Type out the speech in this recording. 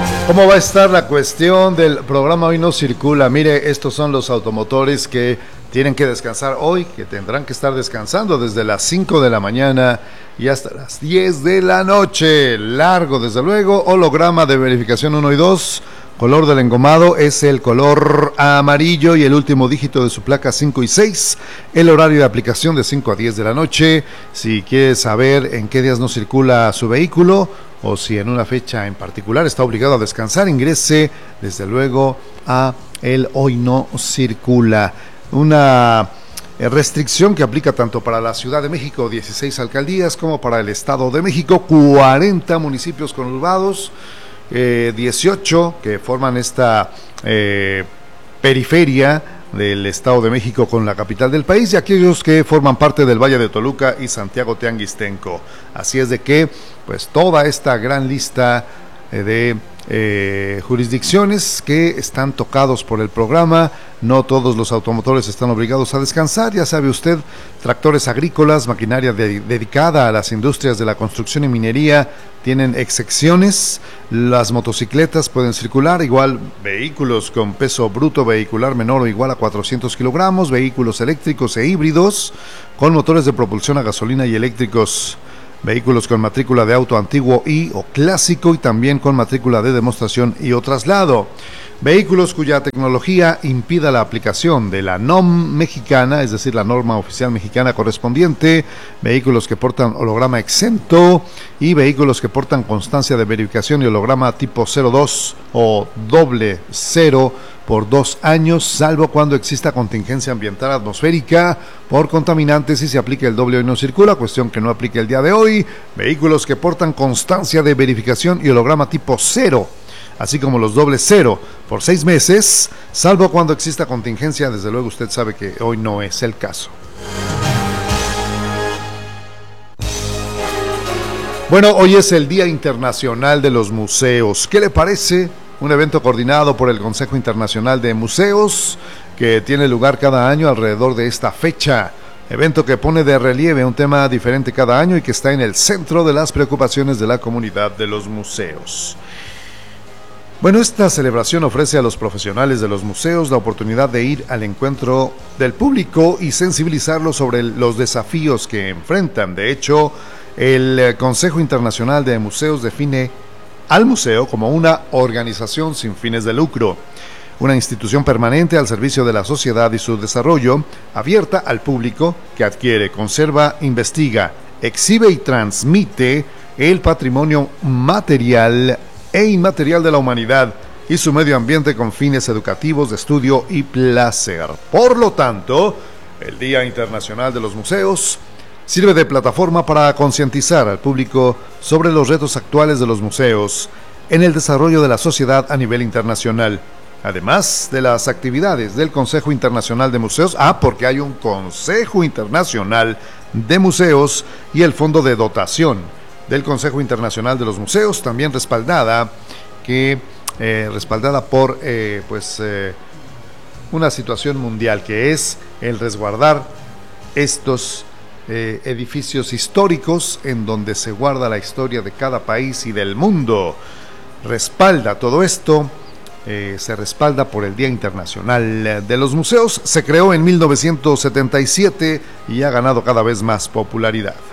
¿Cómo va a estar la cuestión del programa Hoy No Circula? Mire, estos son los automotores que tienen que descansar hoy, que tendrán que estar descansando desde las 5 de la mañana y hasta las 10 de la noche. Largo, desde luego, holograma de verificación 1 y 2. Color del engomado es el color amarillo y el último dígito de su placa 5 y 6. El horario de aplicación de 5 a 10 de la noche. Si quiere saber en qué días no circula su vehículo o si en una fecha en particular está obligado a descansar, ingrese desde luego a el Hoy No Circula. Una restricción que aplica tanto para la Ciudad de México, 16 alcaldías, como para el Estado de México, 40 municipios conurbados, 18 que forman esta periferia del Estado de México con la capital del país, y aquellos que forman parte del Valle de Toluca y Santiago Teanguistenco. Así es de que, pues, toda esta gran lista de jurisdicciones que están tocados por el programa. No todos los automotores están obligados a descansar, ya sabe usted, tractores agrícolas, maquinaria dedicada a las industrias de la construcción y minería tienen excepciones. Las motocicletas pueden circular, igual vehículos con peso bruto vehicular menor o igual a 400 kilogramos, vehículos eléctricos e híbridos con motores de propulsión a gasolina y eléctricos, vehículos con matrícula de auto antiguo o clásico y también con matrícula de demostración y o traslado. Vehículos cuya tecnología impida la aplicación de la NOM mexicana, es decir, la norma oficial mexicana correspondiente, vehículos que portan holograma exento y vehículos que portan constancia de verificación y holograma tipo 02 o doble 0 por 2 años, salvo cuando exista contingencia ambiental atmosférica por contaminantes y se aplique el doble Hoy No Circula, cuestión que no aplique el día de hoy. Vehículos que portan constancia de verificación y holograma tipo 0, así como los doble 0 por 6 meses, salvo cuando exista contingencia. Desde luego usted sabe que hoy no es el caso. Bueno, hoy es el Día Internacional de los Museos. ¿Qué le parece? Un evento coordinado por el Consejo Internacional de Museos que tiene lugar cada año alrededor de esta fecha. Evento que pone de relieve un tema diferente cada año y que está en el centro de las preocupaciones de la comunidad de los museos. Bueno, esta celebración ofrece a los profesionales de los museos la oportunidad de ir al encuentro del público y sensibilizarlos sobre los desafíos que enfrentan. De hecho, el Consejo Internacional de Museos define al museo como una organización sin fines de lucro, una institución permanente al servicio de la sociedad y su desarrollo, abierta al público, que adquiere, conserva, investiga, exhibe y transmite el patrimonio material e inmaterial de la humanidad y su medio ambiente con fines educativos, de estudio y placer. Por lo tanto, el Día Internacional de los Museos sirve de plataforma para concientizar al público sobre los retos actuales de los museos en el desarrollo de la sociedad a nivel internacional, además de las actividades del Consejo Internacional de Museos, porque hay un Consejo Internacional de Museos y el Fondo de Dotación del Consejo Internacional de los Museos, también respaldada por una situación mundial, que es el resguardar estos edificios históricos en donde se guarda la historia de cada país y del mundo. Respalda todo esto, se respalda por el Día Internacional de los Museos. Se creó en 1977 y ha ganado cada vez más popularidad.